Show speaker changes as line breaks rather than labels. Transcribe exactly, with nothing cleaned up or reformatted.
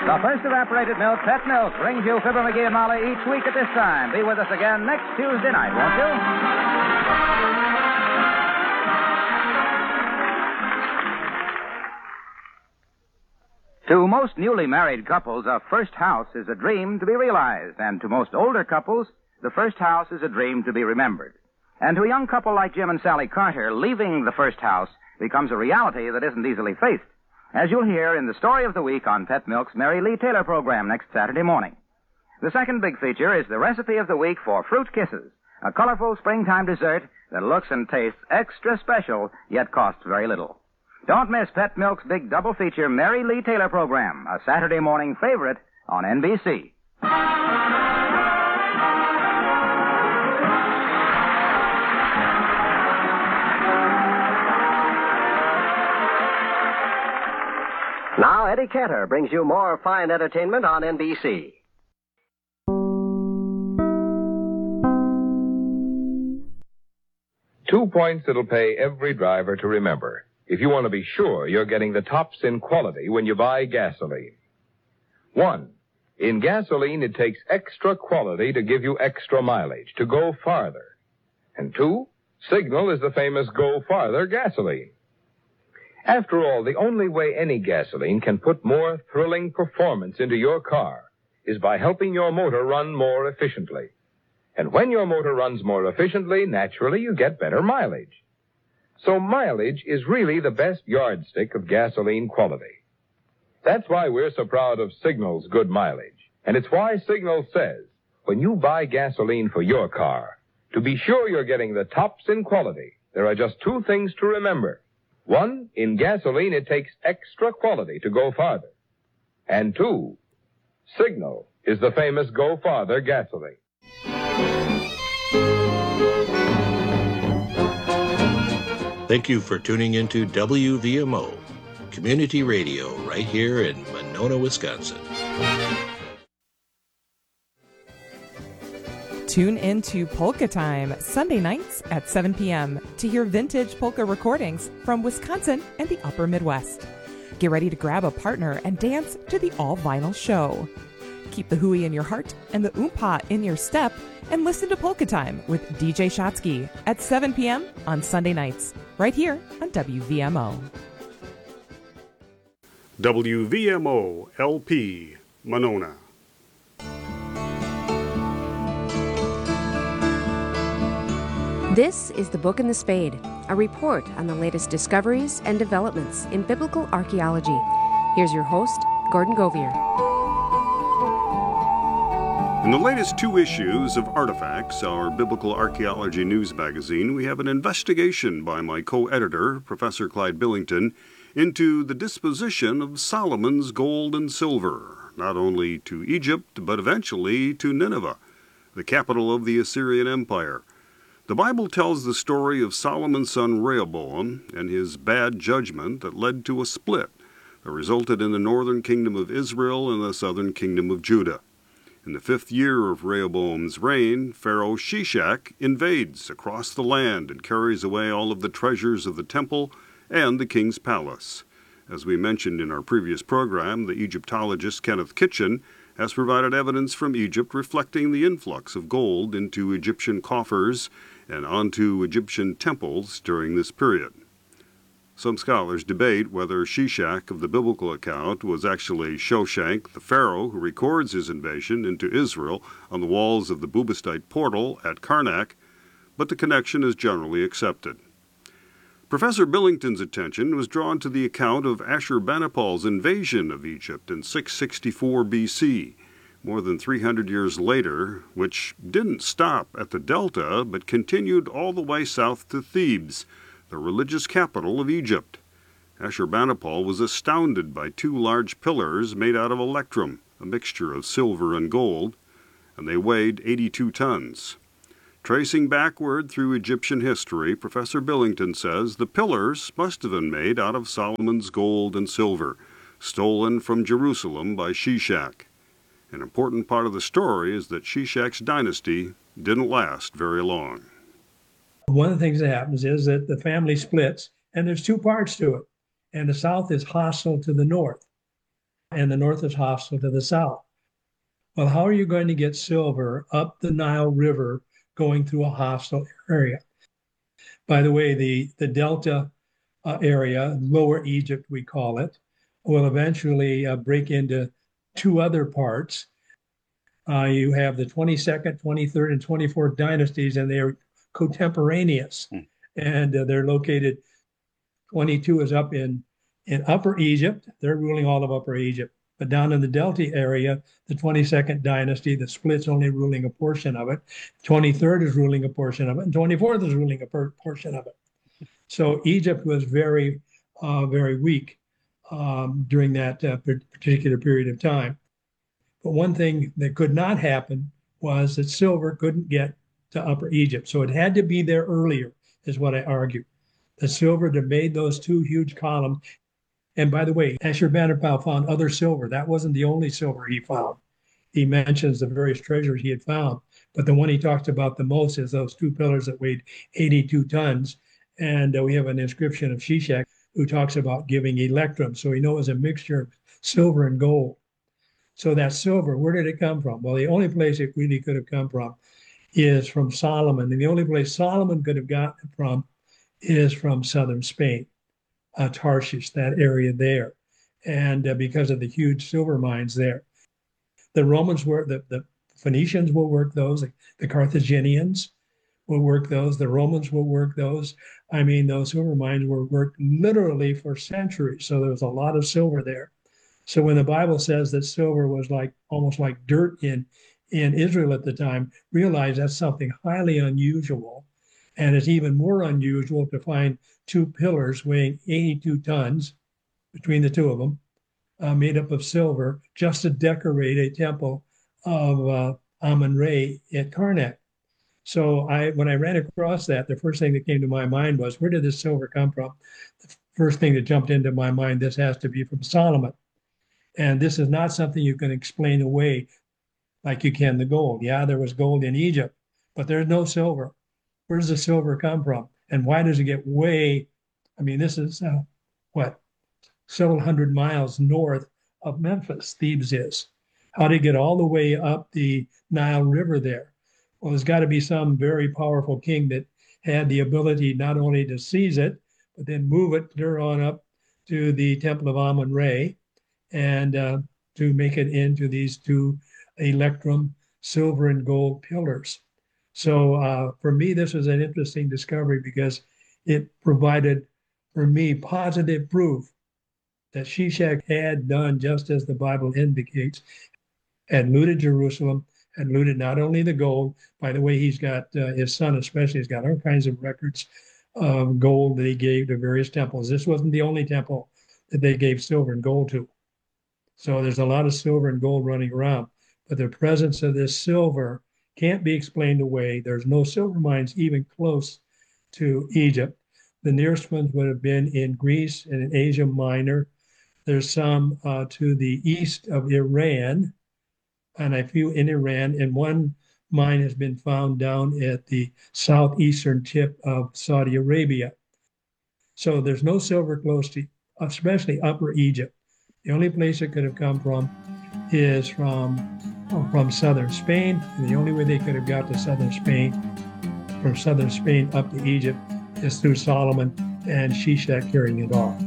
The first evaporated milk, Pet Milk, brings you Fibber McGee and Molly each week at this time. Be with us again next Tuesday night, won't you? To most newly married couples, a first house is a dream to be realized. And to most older couples, the first house is a dream to be remembered. And to a young couple like Jim and Sally Carter, leaving the first house becomes a reality that isn't easily faced, as you'll hear in the Story of the Week on Pet Milk's Mary Lee Taylor program next Saturday morning. The second big feature is the Recipe of the Week for Fruit Kisses, a colorful springtime dessert that looks and tastes extra special, yet costs very little. Don't miss Pet Milk's big double feature Mary Lee Taylor program, a Saturday morning favorite on N B C.
Now, Eddie Cantor brings you more fine entertainment on N B C.
Two points that'll pay every driver to remember if you want to be sure you're getting the tops in quality when you buy gasoline. One, in gasoline, it takes extra quality to give you extra mileage, to go farther. And two, Signal is the famous Go Farther gasoline. After all, the only way any gasoline can put more thrilling performance into your car is by helping your motor run more efficiently. And when your motor runs more efficiently, naturally you get better mileage. So mileage is really the best yardstick of gasoline quality. That's why we're so proud of Signal's good mileage. And it's why Signal says, when you buy gasoline for your car, to be sure you're getting the tops in quality, there are just two things to remember. One, in gasoline, it takes extra quality to go farther. And two, Signal is the famous Go Farther gasoline.
Thank you for tuning into W V M O, Community Radio, right here in Monona, Wisconsin.
Tune in to Polka Time, Sunday nights at seven p.m. to hear vintage polka recordings from Wisconsin and the Upper Midwest. Get ready to grab a partner and dance to the all-vinyl show. Keep the hooey in your heart and the oompa in your step and listen to Polka Time with D J Shotsky at seven p.m. on Sunday nights, right here on W V M O.
W V M O L P, Monona.
This is The Book and the Spade, a report on the latest discoveries and developments in biblical archaeology. Here's your host, Gordon Govier.
In the latest two issues of Artifacts, our biblical archaeology news magazine, we have an investigation by my co-editor, Professor Clyde Billington, into the disposition of Solomon's gold and silver, not only to Egypt, but eventually to Nineveh, the capital of the Assyrian Empire. The Bible tells the story of Solomon's son Rehoboam and his bad judgment that led to a split that resulted in the northern kingdom of Israel and the southern kingdom of Judah. In the fifth year of Rehoboam's reign, Pharaoh Shishak invades across the land and carries away all of the treasures of the temple and the king's palace. As we mentioned in our previous program, the Egyptologist Kenneth Kitchen has provided evidence from Egypt reflecting the influx of gold into Egyptian coffers and onto Egyptian temples during this period. Some scholars debate whether Shishak of the biblical account was actually Shoshank, the pharaoh who records his invasion into Israel on the walls of the Bubastite portal at Karnak, but the connection is generally accepted. Professor Billington's attention was drawn to the account of Ashurbanipal's invasion of Egypt in six sixty-four B C, more than three hundred years later, which didn't stop at the Delta, but continued all the way south to Thebes, the religious capital of Egypt. Ashurbanipal was astounded by two large pillars made out of electrum, a mixture of silver and gold, and they weighed eighty-two tons. Tracing backward through Egyptian history, Professor Billington says the pillars must have been made out of Solomon's gold and silver, stolen from Jerusalem by Shishak. An important part of the story is that Shishak's dynasty didn't last very long.
One of the things that happens is that the family splits, and there's two parts to it. And the south is hostile to the north. and the north is hostile to the south. Well, how are you going to get silver up the Nile River going through a hostile area? By the way, the, the Delta uh, area, Lower Egypt, we call it, will eventually uh, break into two other parts. Uh, you have the twenty-second, twenty-third, and twenty-fourth dynasties, and they're contemporaneous. Hmm. And uh, they're located, twenty-two is up in, in Upper Egypt. They're ruling all of Upper Egypt. But down in the Delta area, the twenty-second dynasty, the split's only ruling a portion of it. twenty-third is ruling a portion of it, and twenty-fourth is ruling a per- portion of it. So Egypt was very, uh, very weak um, during that uh, particular period of time. But one thing that could not happen was that silver couldn't get to Upper Egypt. So it had to be there earlier, is what I argue. The silver that made those two huge columns. And by the way, Ashurbanipal found other silver. That wasn't the only silver he found. He mentions the various treasures he had found, but the one he talks about the most is those two pillars that weighed eighty-two tons. And uh, we have an inscription of Shishak who talks about giving electrum. So we know it was a mixture of silver and gold. So that silver, where did it come from? Well, the only place it really could have come from is from Solomon. And the only place Solomon could have gotten it from is from southern Spain. Uh, Tarshish, that area there, and uh, because of the huge silver mines there. The Romans were, the, the Phoenicians will work those, the, the Carthaginians will work those, the Romans will work those. I mean, those silver mines were worked literally for centuries, so there was a lot of silver there. So when the Bible says that silver was like almost like dirt in, in Israel at the time, realize that's something highly unusual. And it's even more unusual to find two pillars weighing eighty-two tons between the two of them, uh, made up of silver, just to decorate a temple of uh, Amun-Re at Karnak. So I, when I ran across that, the first thing that came to my mind was, where did this silver come from? The first thing that jumped into my mind, this has to be from Solomon. And this is not something you can explain away like you can the gold. Yeah, there was gold in Egypt, but there's no silver. Where does the silver come from? And why does it get way, I mean, this is, uh, what, several hundred miles north of Memphis, Thebes is. How did it get all the way up the Nile River there? Well, there's got to be some very powerful king that had the ability not only to seize it, but then move it clear on up to the Temple of Amun-Re and uh, to make it into these two electrum silver and gold pillars. So uh, for me, this was an interesting discovery because it provided, for me, positive proof that Shishak had done just as the Bible indicates, had looted Jerusalem, had looted not only the gold, by the way, he's got, uh, his son especially, has got all kinds of records of gold that he gave to various temples. This wasn't the only temple that they gave silver and gold to. So there's a lot of silver and gold running around, but the presence of this silver can't be explained away. There's no silver mines even close to Egypt. The nearest ones would have been in Greece and in Asia Minor. There's some uh, to the east of Iran, and a few in Iran, and one mine has been found down at the southeastern tip of Saudi Arabia. So there's no silver close to, especially Upper Egypt. The only place it could have come from is from from southern Spain, and the only way they could have got to southern Spain, from southern Spain up to Egypt, is through Solomon and Shishak carrying it off.